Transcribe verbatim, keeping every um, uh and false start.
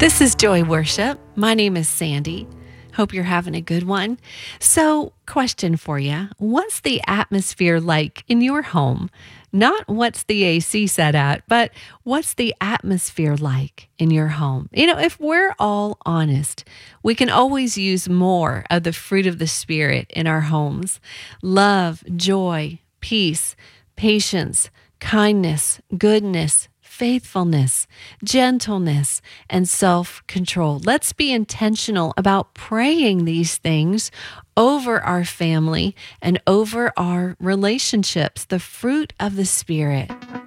This is Joy Worship. My name is Sandy. Hope you're having a good one. So, question for you. What's the atmosphere like in your home? Not what's the A C set at, but what's the atmosphere like in your home? You know, if we're all honest, we can always use more of the fruit of the Spirit in our homes: love, joy, peace, patience, kindness, goodness, faithfulness, gentleness, and self control. Let's be intentional about praying these things over our family and over our relationships, the fruit of the Spirit.